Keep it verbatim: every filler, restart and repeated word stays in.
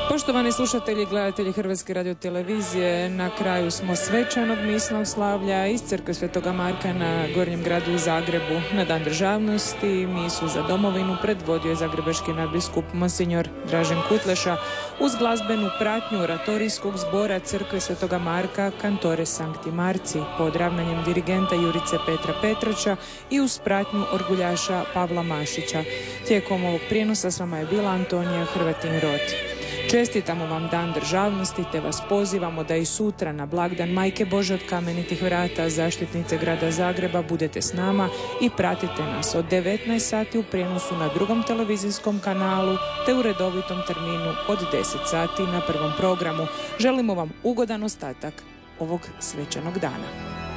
Poštovani slušatelji i gledatelji Hrvatske radiotelevizije, na kraju smo svečanog misnog slavlja iz crkve Svetoga Marka na Gornjem gradu u Zagrebu na Dan državnosti. Misu za domovinu predvodio je zagrebački nadbiskup Monsignor Dražen Kutleša uz glazbenu pratnju oratorijskog zbora crkve Svetoga Marka Kantore Sancti Marci pod ravnanjem dirigenta Jurice Petra Petraća i uz pratnju orguljaša Pavla Mašića. Tijekom ovog prijenosa s vama je bila Antonija Hrvatin-Rot. Čestitamo vam Dan državnosti te vas pozivamo da i sutra na blagdan Majke Bože od Kamenitih vrata, zaštitnice grada Zagreba, budete s nama i pratite nas od devetnaest sati u prijenosu na drugom televizijskom kanalu te u redovitom terminu od deset sati na prvom programu. Želimo vam ugodan ostatak ovog svečanog dana.